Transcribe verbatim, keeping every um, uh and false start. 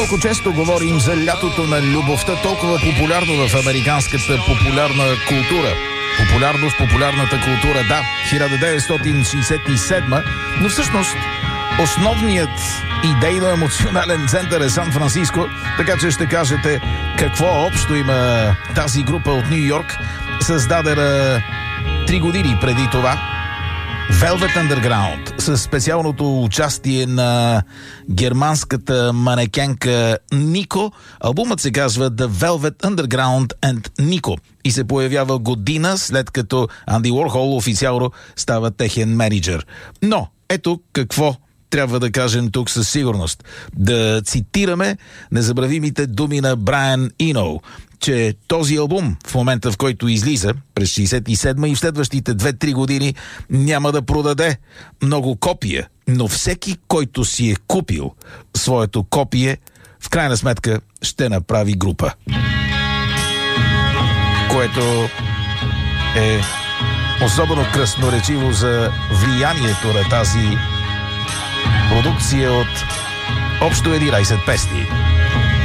Колко често говорим за лятото на любовта, толкова популярно в американската популярна култура. Популярно в популярната култура, да, хиляда деветстотин шейсет и седма, но всъщност основният идейно-емоционален център е Сан Франциско, така че ще кажете какво общо има тази група от Ню Йорк, създадена три години преди това. Velvet Underground, със специалното участие на германската манекенка Нико. Албумът се казва The Velvet Underground and Nico и се появява година след като Анди Уорхол официално става техен менеджер. Но ето какво трябва да кажем тук със сигурност. Да цитираме незабравимите думи на Брайан Ино, че този албум в момента, в който излиза през шейсет и седма и в следващите две-три години няма да продаде много копия, но всеки, който си е купил своето копие, в крайна сметка ще направи група. Което е особено красноречиво за влиянието на тази продукция от общо единайсет песни.